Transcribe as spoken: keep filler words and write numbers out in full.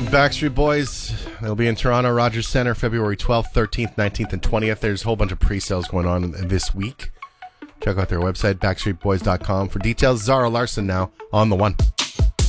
Backstreet Boys. They'll be in Toronto, Rogers Centre, February twelfth, thirteenth, nineteenth, and twentieth. There's a whole bunch of pre-sales going on this week. Check out their website, backstreet boys dot com, for details. Zara Larson now on the one.